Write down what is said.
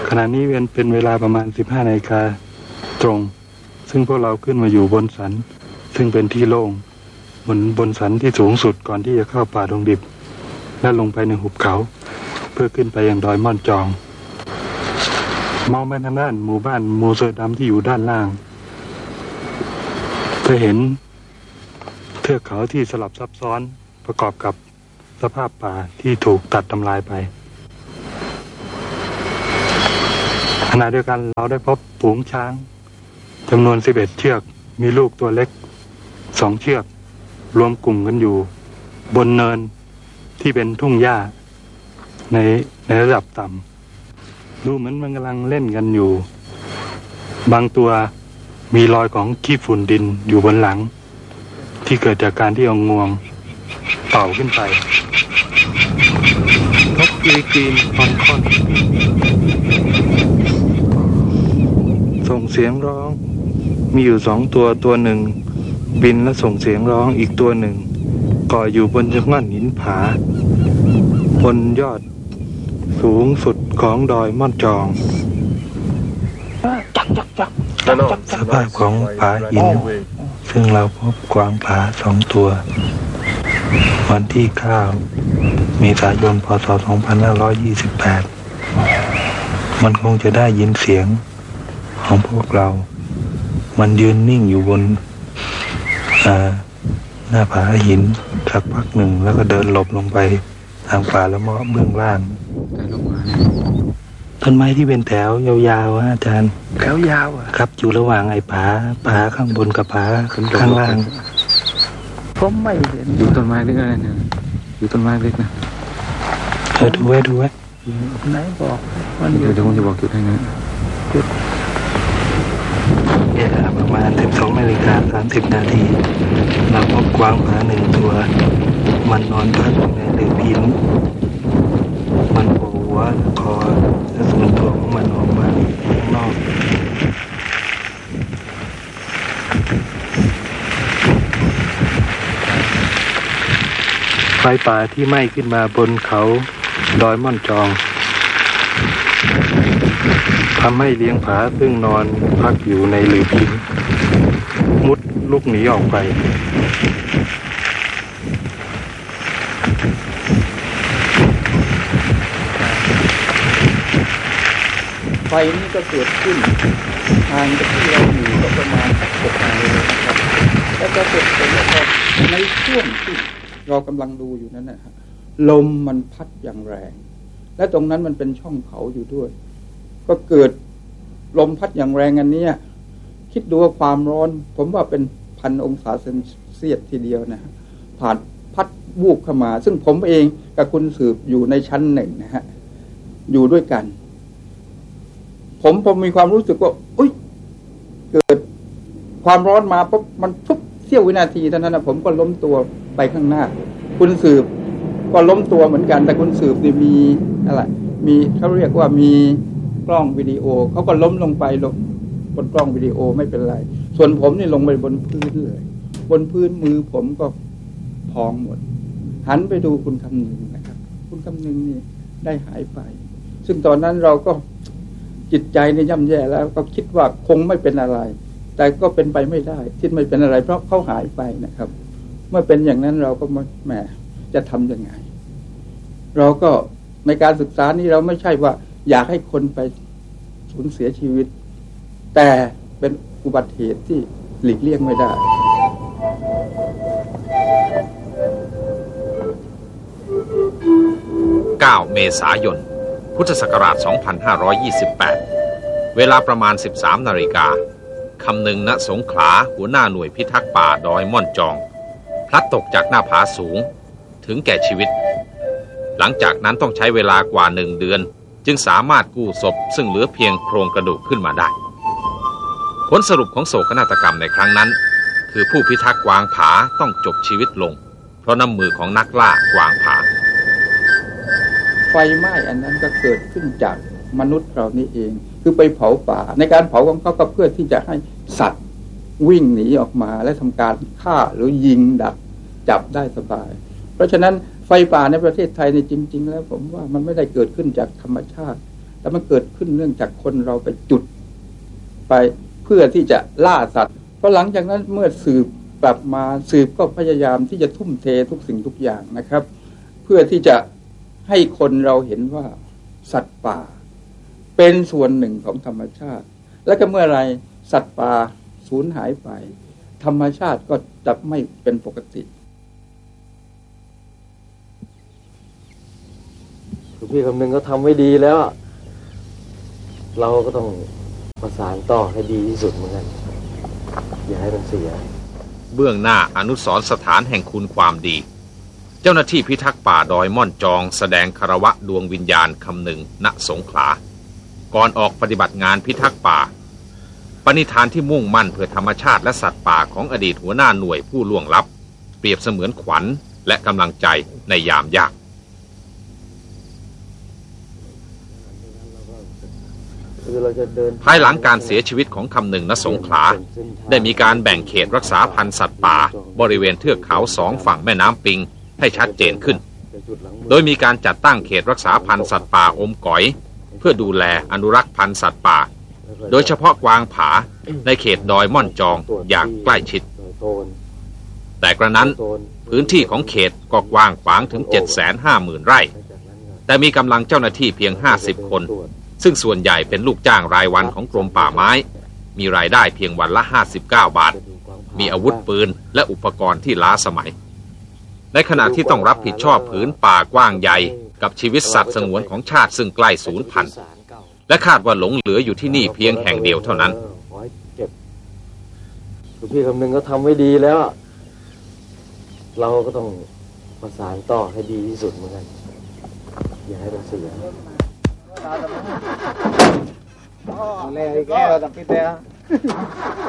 ขณะนี้เป็นเวลาประมาณ 15 นาฬิกาตรงซึ่งพวกเราขึ้นมาอยู่บนสันซึ่งเป็นที่โล่งบนสันที่สูงสุดก่อนที่จะเข้าป่าดงดิบและลงไปในหุบเขาเพื่อขึ้นไปยังดอยม่อนจองมองไปทางด้านหมู่บ้านมูเซอร์ดำที่อยู่ด้านล่างจะเห็นเทือกเขาที่สลับซับซ้อนประกอบกับสภาพป่าที่ถูกตัดทำลายไปขณะเดียวกันเราได้พบฝูงช้างจำนวน11 เชือกมีลูกตัวเล็ก2 เชือกรวมกลุ่มกันอยู่บนเนินที่เป็นทุ่งหญ้าในระดับต่ำดูเหมือนมันกำลังเล่นกันอยู่บางตัวมีรอยของขี้ฝุ่นดินอยู่บนหลังที่เกิดจากการที่เอางวงเป่าขึ้นไปนกกิริกีนคอนส่งเสียงร้องมีอยู่2 ตัวหนึ่งบินและส่งเสียงร้องอีกตัวหนึ่งก่ออยู่บนยอดหินผาบนยอดสูงสุดของดอยม่อนจองสภาพของผาหินซึ่งเราพบกวางผา2 ตัววันที่9 เมษายน พ.ศ. 2528มันคงจะได้ยินเสียงของพวกเรามันยืนนิ่งอยู่บนหน้าผาหินสักพักหนึ่งแล้วก็เดินหลบลงไปทางป่าละเมาะเบื้องล่างต้นไม้ที่เป็นแถวยาวๆอาจารย์แถวยาวครับอยู่ระหว่างไอ้ผาข้างบนกับผาข้างล่างผมไม่เห็นอยู่ต้นไม้เล็กอะไรเนี่ยอยู่ต้นไม้เล็กนะดูไว้ไหนบอกมันเดี๋ยวผมจะบอกจุดให้นะจุดประมาณ 12:30 นาทีเราพบกวางผา1 ตัวมันนอนพักอยู่ในหลืบหินมันโผล่หัวคอและส่วนตัวของมันออกมาข้างนอกไฟป่าที่ไหม้ขึ้นมาบนเขาดอยม่อนจองทำให้เลี้ยงผาซึ่งนอนพักอยู่ในหลืบหินมุดลุกหนีออกไปไฟนี้ก็เกิดขึ้นทางที่เราอยู่ก็ประมาณ6 ไมล์เลยนะครับแล้วก็เกิดผลแล้วก็ในช่วงที่เรากำลังดูอยู่นั้นนะครับลมมันพัดอย่างแรงและตรงนั้นมันเป็นช่องเขาอยู่ด้วยก็เกิดลมพัดอย่างแรงอันนี้คิดดูว่าความร้อนผมว่าเป็น1,000 องศาเซลเซียสทีเดียวนะผ่านพัดวูบเข้ามาซึ่งผมเองกับคุณสืบอยู่ในชั้น1นะฮะอยู่ด้วยกันผมมีความรู้สึกว่าอุ๊ยเกิดความร้อนมาปุ๊บมันทุบเสี้ยววินาทีเท่านั้นนะผมก็ล้มตัวไปข้างหน้าคุณสืบก็ล้มตัวเหมือนกันแต่คุณสืบนี่มีอะไรมีเขาเรียกว่ามีกล้องวิดีโอเขาก็ล้มลงไปบนกล้องวิดีโอไม่เป็นไรส่วนผมนี่ลงไปบนพื้นเลยบนพื้นมือผมก็พองหมดหันไปดูคุณคำนึงนะครับคุณคำนึงนี่ได้หายไปซึ่งตอนนั้นเราก็จิตใจนี่ย่ำแย่แล้วก็คิดว่าคงไม่เป็นอะไรแต่ก็เป็นไปไม่ได้ที่ไม่เป็นอะไรเพราะเขาหายไปนะครับเมื่อเป็นอย่างนั้นเราก็แหมจะทำยังไงเราก็ในการศึกษานี้เราไม่ใช่ว่าอยากให้คนไปสูญเสียชีวิตแต่เป็นอุบัติเหตุที่หลีกเลี่ยงไม่ได้ 9 เมษายน พุทธศักราช 2528 เวลาประมาณ 13 นาฬิกาคำนึงณสงขลาหัวหน้าหน่วยพิทักษ์ป่าดอยม่อนจองพลัดตกจากหน้าผาสูงถึงแก่ชีวิตหลังจากนั้นต้องใช้เวลากว่า1 เดือนจึงสามารถกู้ศพซึ่งเหลือเพียงโครงกระดูกขึ้นมาได้ผลสรุปของโศกนาฏกรรมในครั้งนั้นคือผู้พิทักษ์กวางผาต้องจบชีวิตลงเพราะน้ำมือของนักล่ากวางผาไฟไหม้อันนั้นก็เกิดขึ้นจากมนุษย์เรานี่เองคือไปเผาป่าในการเผาของเขาก็เพื่อที่จะให้สัตว์วิ่งหนีออกมาและทำการฆ่าหรือยิงดักจับได้สบายเพราะฉะนั้นไฟป่าในประเทศไทยในจริงๆแล้วผมว่ามันไม่ได้เกิดขึ้นจากธรรมชาติแต่มันเกิดขึ้นเนื่องจากคนเราไปจุดไปเพื่อที่จะล่าสัตว์เพราะหลังจากนั้นเมื่อสืบกลับมาสืบก็พยายามที่จะทุ่มเททุกสิ่งทุกอย่างนะครับเพื่อที่จะให้คนเราเห็นว่าสัตว์ป่าเป็นส่วนหนึ่งของธรรมชาติและก็เมื่อไรสัตว์ป่าสูญหายไปธรรมชาติก็จะไม่เป็นปกติพี่คำนึงก็ทำไว้ดีแล้วเราก็ต้องประสานต่อให้ดีที่สุดเหมือนกันอย่าให้มันเสียเบื้องหน้าอนุสรณ์สถานแห่งคุณความดีเจ้าหน้าที่พิทักษ์ป่าดอยม่อนจองแสดงคารวะดวงวิญญาณคำนึงณสงขลาก่อนออกปฏิบัติงานพิทักษ์ป่าปณิธานที่มุ่งมั่นเพื่อธรรมชาติและสัตว์ป่าของอดีตหัวหน้าหน่วยผู้ล่วงลับเปรียบเสมือนขวัญและกำลังใจในยามยากภายหลังการเสียชีวิตของคำนึงณสงขลาได้มีการแบ่งเขตรักษาพันธุ์สัตว์ป่าบริเวณเทือกเขาสองฝั่งแม่น้ำปิงให้ชัดเจนขึ้นโดยมีการจัดตั้งเขตรักษาพันธุ์สัตว์ป่าอมก๋อยเพื่อดูแลอนุรักษ์พันธุ์สัตว์ป่าโดยเฉพาะกวางผาในเขตดอยม่อนจองอย่างใกล้ชิดแต่กระนั้นพื้นที่ของเขตก็กว้างขวางถึง 750,000 ไร่แต่มีกำลังเจ้าหน้าที่เพียง50 คนซึ่งส่วนใหญ่เป็นลูกจ้างรายวันของกรมป่าไม้มีรายได้เพียงวันละ59 บาทมีอาวุธปืนและอุปกรณ์ที่ล้าสมัยในขณะที่ต้องรับผิดชอบผืนป่ากว้างใหญ่กับชีวิตสัตว์สงวนของชาติซึ่งใกล้สูญพันธุ์และคาดว่าหลงเหลืออยู่ที่นี่เพียงแห่งเดียวเท่านั้นพี่คำนึงก็ทำไว้ดีแล้วเราก็ต้องประสานต่อให้ดีที่สุดเหมือนกันอย่าให้มันเสียเลยแก้วตัดพี่เต้